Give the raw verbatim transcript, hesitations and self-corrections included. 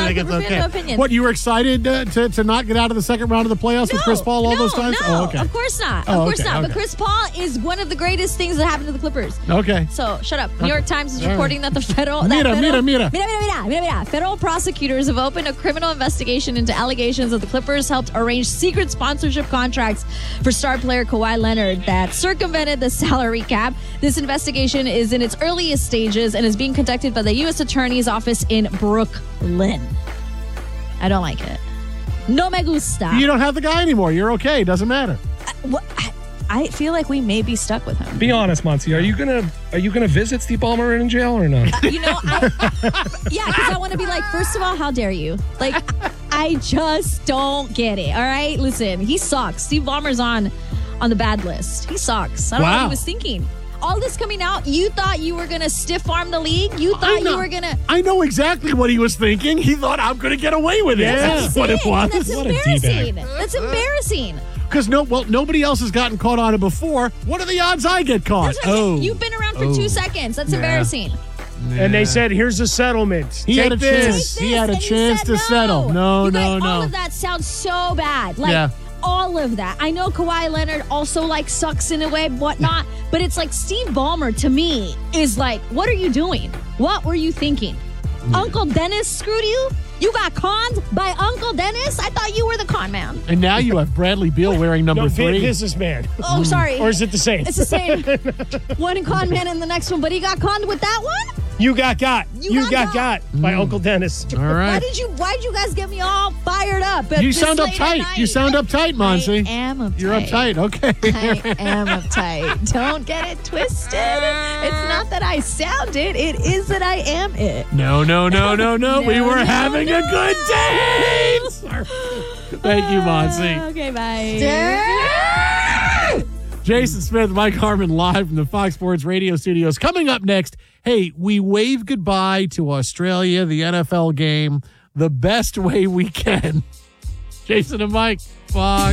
I think it's Clipper fan, okay. no opinion. What, you were excited uh, to, to not get out of the second round of the playoffs No, with Chris Paul all no, those times? No, oh, okay. of course not. Oh, of course okay, not. okay. But Chris Paul is one of the greatest things that happened to the Clippers. Okay. So, shut up. New York Times is All right. reporting that the federal... that Mira, federal, mira, mira. Mira, mira, mira, mira. Federal prosecutors have opened a criminal investigation into allegations that the Clippers helped arrange secret sponsorship contracts for star player Kawhi Leonard that circumvented the salary cap. This investigation is in its earliest stages and is being conducted by the U S Attorney's Office in Brooklyn. I don't like it. No me gusta. You don't have the guy anymore. You're okay. Doesn't matter. I, what, I, I feel like we may be stuck with him. Be honest, Monty. Are you gonna are you gonna visit Steve Ballmer in jail or not? Uh, you know, I, yeah, because I want to be like, first of all, how dare you? Like, I just don't get it. All right, listen, he sucks. Steve Ballmer's on on the bad list. He sucks. I don't know what Wow. he was thinking. All this coming out, you thought you were gonna stiff arm the league. You I thought know- you were gonna. I know exactly what he was thinking. He thought, I'm going to get away with it. Yeah. That's what it was. That's What a embarrassing. D-bag. That's embarrassing. Because no, well, nobody else has gotten caught on it before. What are the odds I get caught? That's what I'm saying. Oh, You've been around for Oh. two seconds. That's Yeah. embarrassing. And they said, here's a settlement. He Take had a this. chance. He This, had a and chance said to settle. No, You no, guys, no. All of that sounds so bad. Like, Yeah. all of that. I know Kawhi Leonard also, like, sucks in a way, whatnot. But it's like Steve Ballmer, to me, is like, what are you doing? What were you thinking? Uncle Dennis screwed you? You got conned by Uncle Dennis? I thought you were the con man. And now you have Bradley Beal wearing number No, three. businessman. Oh, sorry. Or is it the same? It's the same. One con man in the next one, but he got conned with that one? You got got. You You, got got got. got, by Uncle Dennis. All Why right. did you Why did you guys get me all fired up? at You this sound late at uptight. night? You sound uptight, Monsi. I am uptight. You're uptight. Okay. I am uptight. Don't get it twisted. It's not that I sound it. It is that I am it. No, no, no, no, no. We No, were no, having no. a good date. Thank you, Monsi. Okay, bye. Jason Smith, Mike Harmon, live from the Fox Sports Radio studios. Coming up next, hey, we wave goodbye to Australia, the N F L game, the best way we can. Jason and Mike, Fox.